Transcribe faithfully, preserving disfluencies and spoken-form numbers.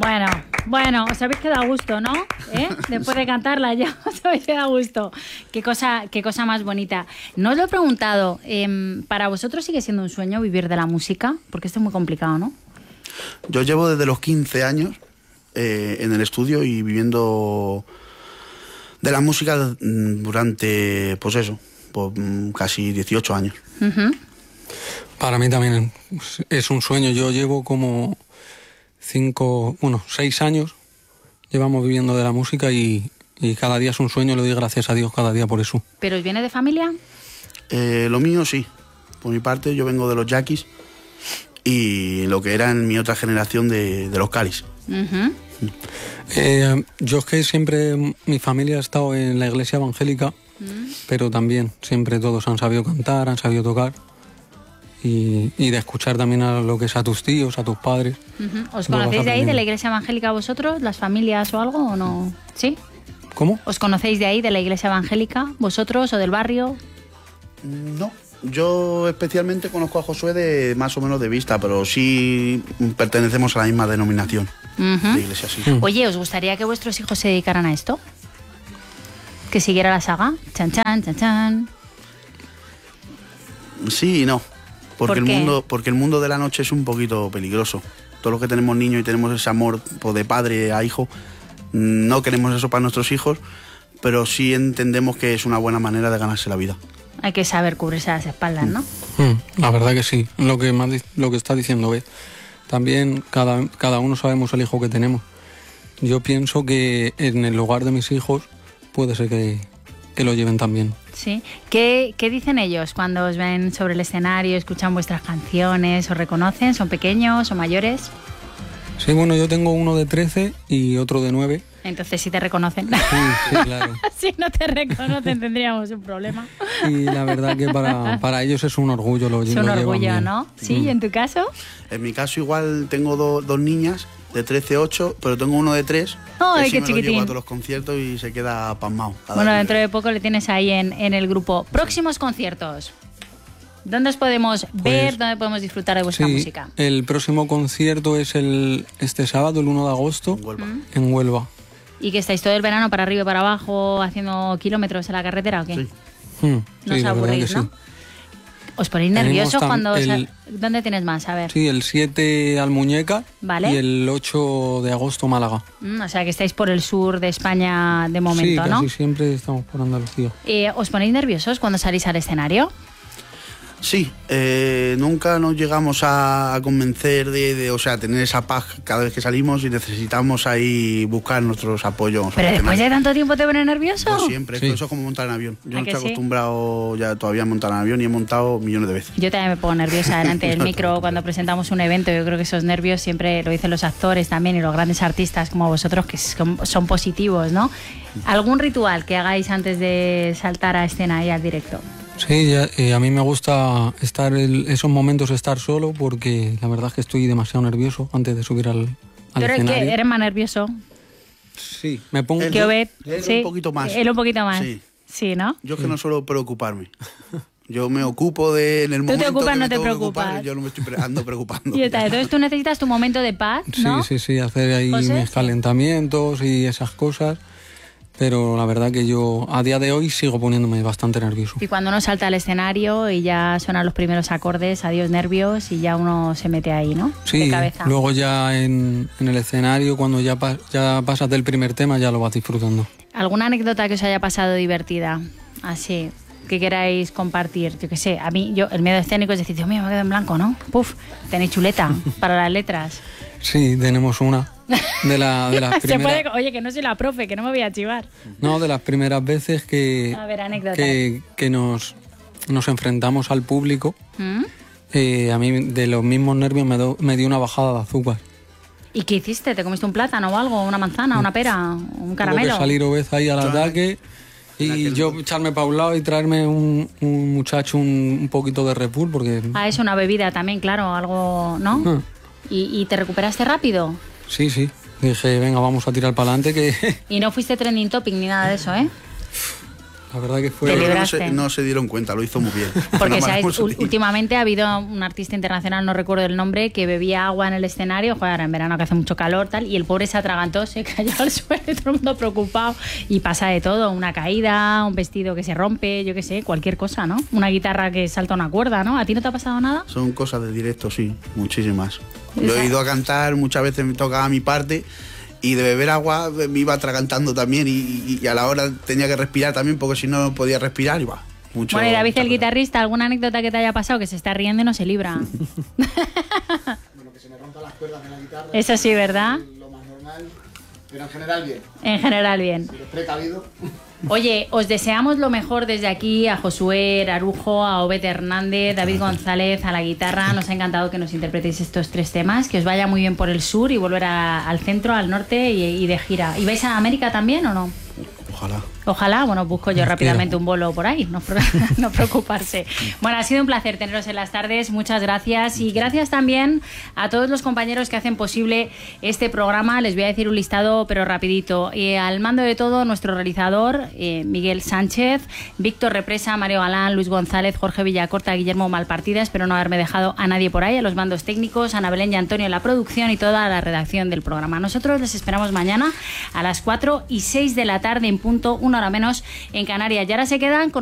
Bueno, bueno, os habéis quedado a gusto, ¿no? ¿Eh? Después de cantarla ya os habéis quedado a gusto. Qué cosa, qué cosa más bonita. No os lo he preguntado, eh, ¿para vosotros sigue siendo un sueño vivir de la música? Porque esto es muy complicado, ¿no? Yo llevo desde los quince años eh, en el estudio y viviendo de la música durante, pues eso, pues casi dieciocho años. Uh-huh. Para mí también es un sueño. Yo llevo como cinco, bueno, seis años llevamos viviendo de la música y, y cada día es un sueño. Le doy gracias a Dios cada día por eso. ¿Pero os viene de familia? Eh, lo mío sí. Por mi parte yo vengo de los Yaquis y lo que era en mi otra generación de, de los Calis. Uh-huh. Eh, yo es que siempre mi familia ha estado en la iglesia evangélica, uh-huh. pero también siempre todos han sabido cantar, han sabido tocar. Y, y de escuchar también a lo que es a tus tíos, a tus padres. Uh-huh. ¿Os conocéis de ahí, de la iglesia evangélica vosotros, las familias o algo, o no? ¿Sí? ¿Cómo? ¿Os conocéis de ahí, de la iglesia evangélica, vosotros, o del barrio? No, yo especialmente conozco a Josué de más o menos de vista, pero sí pertenecemos a la misma denominación uh-huh. de iglesia, sí. Uh-huh. Oye, ¿os gustaría que vuestros hijos se dedicaran a esto? ¿Que siguiera la saga? Chan, chan, chan, chan. Sí y no. Porque ¿Por el mundo, porque el mundo de la noche es un poquito peligroso. Todos los que tenemos niños y tenemos ese amor pues, de padre a hijo, no queremos eso para nuestros hijos, pero sí entendemos que es una buena manera de ganarse la vida. Hay que saber cubrirse las espaldas, ¿no? Mm, la verdad que sí, lo que, más, lo que está diciendo B. También cada, cada uno sabemos el hijo que tenemos. Yo pienso que en el hogar de mis hijos puede ser que, que lo lleven también. Sí. ¿Qué, ¿Qué dicen ellos cuando os ven sobre el escenario, escuchan vuestras canciones, os reconocen? ¿Son pequeños o mayores? Sí, bueno, yo tengo uno de trece y otro de nueve. Entonces sí te reconocen. Sí, sí, claro. Si no te reconocen tendríamos un problema. Y la verdad que para, para ellos es un orgullo. Lo, es un lo orgullo, bien. ¿no? Sí, mm. ¿y en tu caso? En mi caso igual tengo do, dos niñas de trece, ocho, pero tengo uno de tres. ¡Ay, que qué sí me chiquitín! lo llevo a todos los conciertos y se queda pasmado. Bueno, dentro de poco le tienes ahí en, en el grupo. Próximos conciertos. ¿Dónde os podemos ver? Pues, ¿Dónde podemos disfrutar de vuestra sí, música? El próximo concierto es el este sábado, el uno de agosto, en Huelva. ¿Mm? en Huelva. ¿Y que estáis todo el verano para arriba y para abajo haciendo kilómetros en la carretera o qué? Sí. Mm, No sí, os aburrís, ¿no? sí. ¿Os ponéis nerviosos cuando... El, ¿Dónde tienes más? A ver. Sí, el siete Almuñeca, ¿vale? Y el ocho de agosto Málaga. Mm, o sea, que estáis por el sur de España de momento, sí, ¿no? Sí, casi siempre estamos por Andalucía. Eh, ¿Os ponéis nerviosos cuando salís al escenario? Sí, eh, nunca nos llegamos a, a convencer de, de, o sea, tener esa paz cada vez que salimos y necesitamos ahí buscar nuestros apoyos. Pero después de tanto tiempo te pones nervioso. Pues siempre, sí. Eso es como montar en avión. Yo no estoy sí? acostumbrado ya todavía a montar en avión y he montado millones de veces. Yo también me pongo nerviosa delante del micro cuando presentamos un evento. Yo creo que esos nervios siempre lo dicen los actores también y los grandes artistas como vosotros, que son, son positivos, ¿no? ¿Algún ritual que hagáis antes de saltar a escena y al directo? Sí, ya, eh, a mí me gusta estar el, esos momentos estar solo porque la verdad es que estoy demasiado nervioso antes de subir al, al ¿Pero escenario. que eres más nervioso? Sí, me pongo... Él, ¿Qué Obed? él Sí, un poquito más. Él un poquito más. Sí. Sí, ¿no? Yo es que no suelo preocuparme. Yo me ocupo de en el Tú momento te ocupas, que no me te tengo que preocupas. ocupar, yo no me estoy pre- ando preocupando. Y está, entonces tú necesitas tu momento de paz, ¿no? Sí, sí, sí, hacer ahí José, mis sí. calentamientos y esas cosas. Pero la verdad que yo a día de hoy sigo poniéndome bastante nervioso. Y cuando uno salta al escenario y ya suenan los primeros acordes, adiós nervios, y ya uno se mete ahí, ¿no? Sí, de cabeza. luego ya en, en el escenario, cuando ya, pa- ya pasas del primer tema, ya lo vas disfrutando. ¿Alguna anécdota que os haya pasado divertida? Así, que queráis compartir. Yo qué sé, a mí, yo el miedo escénico es decir, Dios mío, me quedo en blanco, ¿no? Puf, tenéis chuleta para las letras. Sí, tenemos una. De, la, de las Se primeras... puede, oye, que no soy la profe, que no me voy a chivar. No, de las primeras veces que, A ver, anécdota. que, que nos, nos enfrentamos al público, ¿Mm? eh, a mí de los mismos nervios me, do, me dio una bajada de azúcar. ¿Y qué hiciste? ¿Te comiste un plátano o algo? ¿Una manzana? ¿Una pera? ¿Un caramelo? Tuvo que salir Obed ahí al Claro. ataque y yo echarme para un lado y traerme un, un muchacho un, un poquito de Red Bull porque... Ah, es una bebida también, claro, algo, ¿no? Ah, ¿Y, y te recuperaste rápido? sí, sí. Dije, venga, vamos a tirar para adelante que... Y no fuiste trending topic ni nada de eso, ¿eh? La verdad que fue... Te Pero no libraste. se, no se dieron cuenta, lo hizo muy bien. Porque Fue ¿sabes? muy sutil. Últimamente ha habido un artista internacional, no recuerdo el nombre, que bebía agua en el escenario, joder, en verano que hace mucho calor, tal, y el pobre se atragantó, se cayó al suelo, y todo el mundo preocupado. Y pasa de todo, una caída, un vestido que se rompe, yo qué sé, cualquier cosa, ¿no? Una guitarra que salta una cuerda, ¿no? ¿A ti no te ha pasado nada? Son cosas de directo, sí, muchísimas. Yo Esa- he ido a cantar, muchas veces me tocaba mi parte y de beber agua me iba atragantando también y, y- y a la hora tenía que respirar también porque si no podía respirar y va. Mucho, Bueno, y David, mucha el cosa. guitarrista, ¿alguna anécdota que te haya pasado que se está riendo y no se libra? Bueno, que se me rompan las cuerdas en la guitarra. Eso sí, ¿verdad? Es lo más normal, pero en general bien. En general, bien. Si eres precavido. Oye, os deseamos lo mejor desde aquí a Josué Arujo, a Obed Hernández, David González a la guitarra. Nos ha encantado que nos interpretéis estos tres temas. Que os vaya muy bien por el sur y volver a- al centro, al norte y, y de gira. ¿Y vais a América también o no? Ojalá. Ojalá, bueno, busco yo Espero. rápidamente un bolo por ahí, no, pro- no preocuparse. Bueno, ha sido un placer teneros en las tardes, muchas gracias y gracias también a todos los compañeros que hacen posible este programa. Les voy a decir un listado, pero rapidito. Eh, al mando de todo, nuestro realizador, eh, Miguel Sánchez, Víctor Represa, Mario Galán, Luis González, Jorge Villacorta, Guillermo Malpartida, espero no haberme dejado a nadie por ahí, a los mandos técnicos, Ana Belén y Antonio en la producción y toda la redacción del programa. Nosotros les esperamos mañana a las cuatro y seis de la tarde en punto, una hora menos en Canarias. Y ahora se quedan con